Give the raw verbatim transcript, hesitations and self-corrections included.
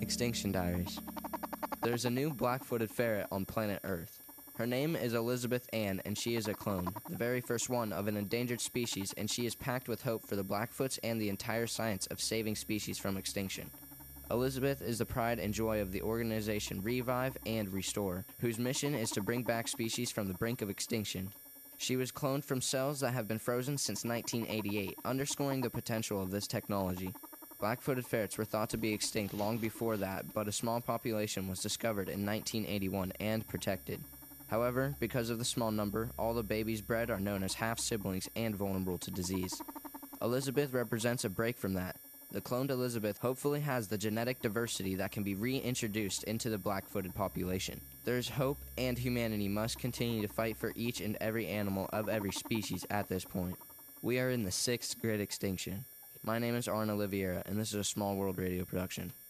Extinction Diaries. There's a new black-footed ferret on planet Earth. Her name is Elizabeth Ann, and she is a clone, the very first one of an endangered species, and she is packed with hope for the Blackfoots and the entire science of saving species from extinction. Elizabeth is the pride and joy of the organization Revive and Restore, whose mission is to bring back species from the brink of extinction. She was cloned from cells that have been frozen since nineteen eighty-eight, underscoring the potential of this technology. Black-footed ferrets were thought to be extinct long before that, but a small population was discovered in nineteen eighty-one and protected. However, because of the small number, all the babies bred are known as half-siblings and vulnerable to disease. Elizabeth represents a break from that. The cloned Elizabeth hopefully has the genetic diversity that can be reintroduced into the black-footed population. There is hope, and humanity must continue to fight for each and every animal of every species at this point. We are in the sixth great extinction. My name is Arne Oliveira, and this is a Small World Radio production.